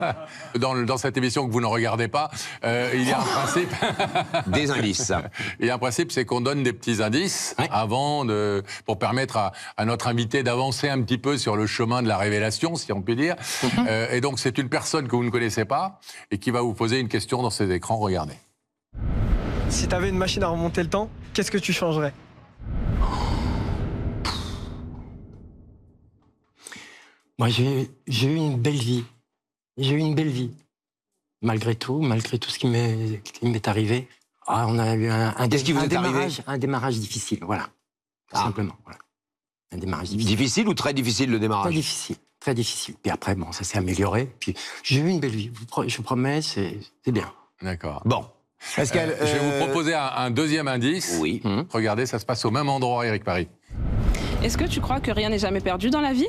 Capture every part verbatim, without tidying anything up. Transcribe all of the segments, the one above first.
Dans, le, dans cette émission que vous ne regardez pas, euh, il y a un principe. Des indices. Il y a un principe, c'est qu'on donne des petits indices ouais. avant de, pour permettre à, à notre invité d'avancer un petit peu sur le chemin de la révélation, si on peut dire. Mm-hmm. euh, et donc, c'est une personne que vous ne connaissez pas et qui va vous poser une question dans ses écrans. Regardez. Si tu avais une machine à remonter le temps, qu'est-ce que tu changerais? Moi, j'ai eu une belle vie. J'ai eu une belle vie. Malgré tout, malgré tout ce qui m'est arrivé. Ah, on a eu un, un, Qu'est-ce qui vous un est démarrage, arrivé? Un démarrage difficile, voilà. Tout ah. simplement. Voilà. Un démarrage difficile. Difficile ou très difficile le démarrage? Très difficile, très difficile. Puis après, bon, ça s'est amélioré. Puis j'ai eu une belle vie. Je vous promets, c'est bien. D'accord. Bon. Pascal, euh, je vais euh... vous proposer un, un deuxième indice. Oui. Mmh. Regardez, ça se passe au même endroit, Éric Marie. Est-ce que tu crois que rien n'est jamais perdu dans la vie?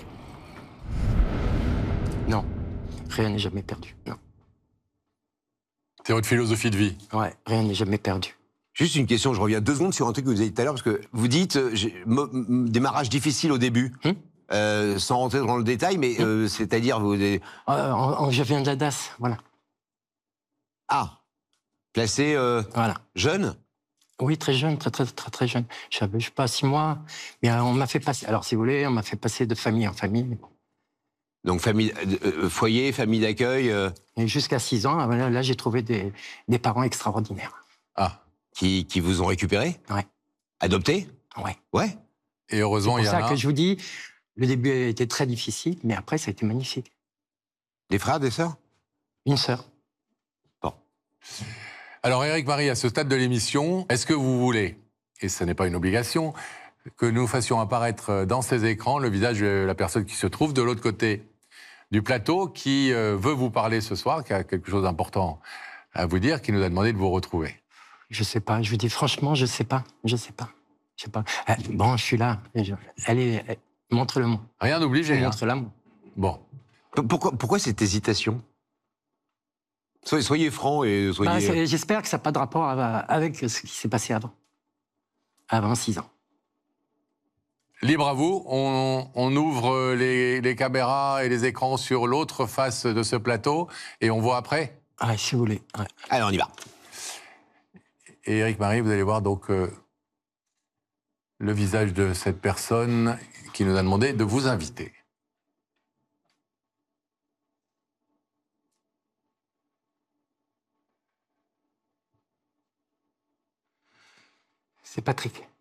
Non, rien n'est jamais perdu, non. C'est votre philosophie de vie? Ouais, rien n'est jamais perdu. Juste une question, je reviens deux secondes sur un truc que vous avez dit tout à l'heure, parce que vous dites euh, démarrage difficile au début, hum euh, sans rentrer dans le détail, mais hum euh, c'est-à-dire vous... Euh, en, en, je viens de la D A S, voilà. Ah, placé euh, voilà. jeune? Oui, très jeune, très très très très jeune. Je ne sais pas, six mois, mais euh, on m'a fait passer, alors si vous voulez, on m'a fait passer de famille en famille, mais bon. Donc, famille, euh, foyer, famille d'accueil euh... Jusqu'à six ans, là, là j'ai trouvé des, des parents extraordinaires. Ah, qui, qui vous ont récupéré? Ouais. Adopté? Ouais. Ouais. Et heureusement, il y en a... C'est pour ça que je vous dis, le début a été très difficile, mais après, ça a été magnifique. Des frères, des sœurs? Une sœur. Bon. Alors, Éric Marie, à ce stade de l'émission, est-ce que vous voulez, et ce n'est pas une obligation, que nous fassions apparaître dans ces écrans le visage de la personne qui se trouve de l'autre côté du plateau, qui euh, veut vous parler ce soir, qui a quelque chose d'important à vous dire, qui nous a demandé de vous retrouver? Je sais pas, je vous dis franchement, je sais pas, je sais pas, je sais pas. Euh, bon, je suis là, je, allez, montre-le-moi. Rien d'obligé. Montre-la moi. Bon. Pourquoi, pourquoi cette hésitation? Soyez, soyez franc et soyez... Bah, j'espère que ça n'a pas de rapport avec ce qui s'est passé avant. Avant six ans. Libre à vous, on, on ouvre les, les caméras et les écrans sur l'autre face de ce plateau et on voit après? Ah, si vous voulez. Ouais. Allez, on y va. Et Éric Marie, vous allez voir donc euh, le visage de cette personne qui nous a demandé de vous inviter. C'est Patrick.